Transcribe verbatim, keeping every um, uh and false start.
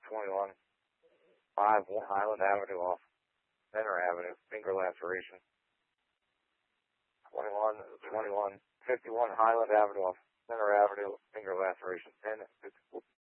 twenty-one, five one Highland Avenue off Center Avenue, finger laceration. twenty-one, twenty-one, fifty-one Highland Avenue off Center Avenue, finger laceration. ten,